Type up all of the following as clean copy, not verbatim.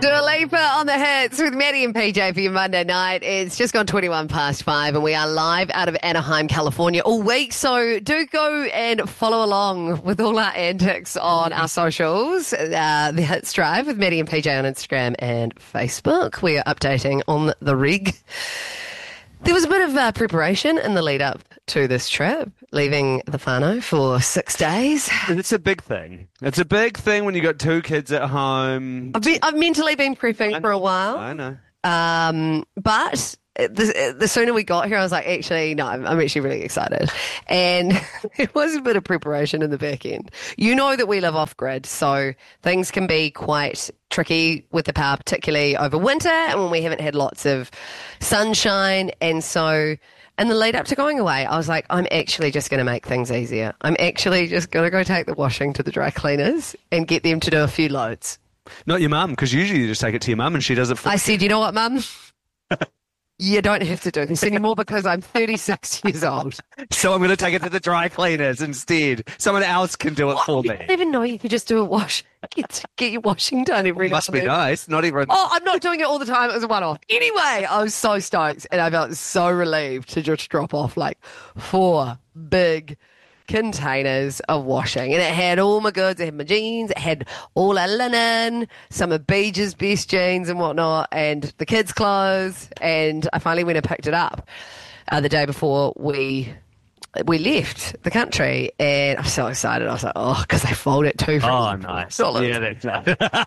Dua Lipa on the hits with Maddie and PJ for your Monday night. It's just gone 21 past 5 and we are live out of Anaheim, California all week. So do go and follow along with all our antics on our socials. The Hits Drive with Maddie and PJ on Instagram and Facebook. We are updating on the rig. There was a bit of preparation in the lead up to this trip, leaving the whānau for 6 days. It's a big thing. It's a big thing when you got two kids at home. I've mentally been prepping for a while. I know. But the sooner we got here, I was like, actually, no, I'm actually really excited. And it was a bit of preparation in the back end. You know that we live off grid, so things can be quite tricky with the power, particularly over winter and when we haven't had lots of sunshine. And so in the lead up to going away, I was like, I'm actually just going to make things easier. I'm actually just going to go take the washing to the dry cleaners and get them to do a few loads. Not your mum, because usually you just take it to your mum and she does it for I said, you know what, Mum? You don't have to do this anymore because I'm 36 years old. So I'm going to take it to the dry cleaners instead. Someone else can do it for me. I didn't even know you could just do a wash. Get your washing done every Must be nice. Not even. Oh, I'm not doing it all the time. It was a one-off. Anyway, I was so stoked and I felt so relieved to just drop off like 4 big containers of washing. And it had all my goods. It had my jeans. It had all our linen, some of Beej's best jeans and whatnot, and the kids' clothes. And I finally went and picked it up the day before we left the country. And I'm so excited. I was like, oh, because they fold it too. Oh, nice. Yeah, that's nice.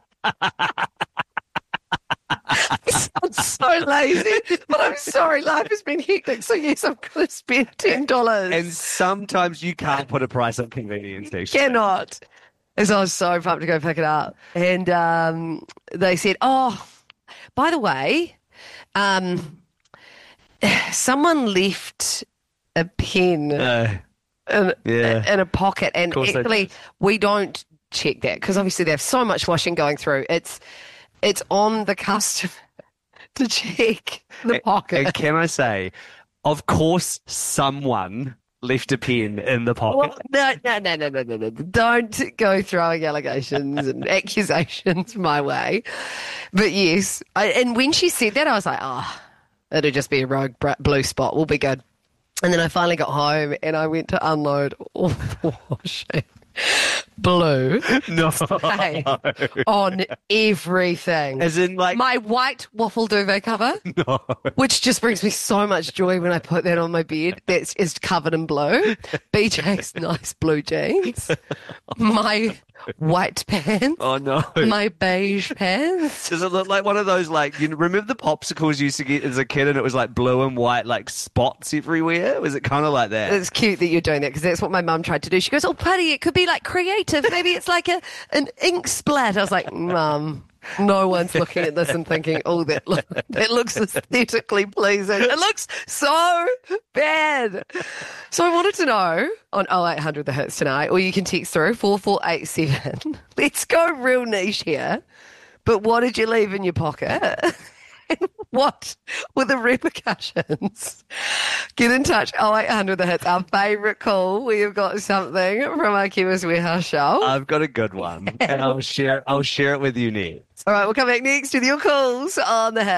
I sound so lazy, but I'm sorry, life has been hectic. So yes, I'm going to spend $10. And sometimes you can't put a price on convenience. Cannot. And so I was so pumped to go pick it up. And they said, oh, by the way, someone left a pen in a pocket. And actually, we don't check that because obviously they have so much washing going through. It's on the customer to check the pocket. And can I say, of course, someone left a pen in the pocket. Well, no. Don't go throwing allegations and accusations my way. But yes, and when she said that, I was like, oh, it'll just be a rogue blue spot. We'll be good. And then I finally got home and I went to unload all the washing. Blue spray on everything. As in, like, my white waffle duvet cover, which just brings me so much joy when I put that on my bed. That is covered in blue. BJ's nice blue jeans. My white pants. Oh no. My beige pants. Does it look like one of those, like, you remember the popsicles you used to get as a kid and it was like blue and white, like spots everywhere? Was it kind of like that? It's cute that you're doing that because that's what my mum tried to do. She goes, oh, Putty, it could be like creative. Maybe it's like an ink splat. I was like, Mum, no one's looking at this and thinking, oh, that looks aesthetically pleasing. It looks so bad. So I wanted to know on 0800 The Hits tonight, or you can text through 4487. Let's go real niche here. But what did you leave in your pocket? What were the repercussions? Get in touch. 0800 The Hits, our favourite call. We have got something from our Chemist Warehouse show. I've got a good one, and I'll share it with you next. All right, we'll come back next with your calls on The Hits.